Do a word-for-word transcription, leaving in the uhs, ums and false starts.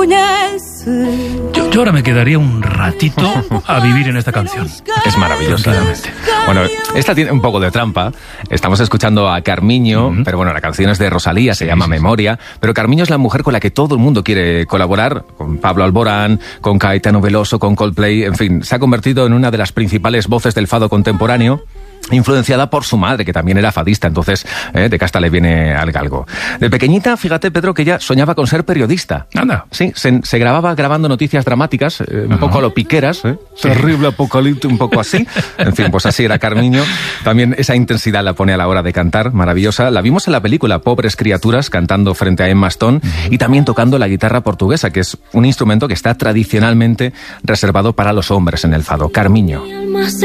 Yo, yo ahora me quedaría un ratito a vivir en esta canción. Es maravillosa. Bueno, esta tiene un poco de trampa. Estamos escuchando a Carmiño, uh-huh. pero bueno, la canción es de Rosalía, se sí, llama sí, Memoria. Sí. Pero Carmiño es la mujer con la que todo el mundo quiere colaborar, con Pablo Alborán, con Caetano Veloso, con Coldplay, en fin, se ha convertido en una de las principales voces del fado contemporáneo, influenciada por su madre, que también era fadista, entonces eh, de casta le viene al galgo. De pequeñita, fíjate, Pedro, que ella soñaba con ser periodista. Anda. Sí, se, se grababa grabando noticias dramáticas, eh, un poco a lo Piqueras, ¿eh? Sí. Terrible apocalipsis, un poco así. En fin, pues así era Carmiño. También esa intensidad la pone a la hora de cantar, maravillosa. La vimos en la película Pobres Criaturas, cantando frente a Emma Stone, uh-huh. y también tocando la guitarra portuguesa, que es un instrumento que está tradicionalmente reservado para los hombres en el fado. Carmiño.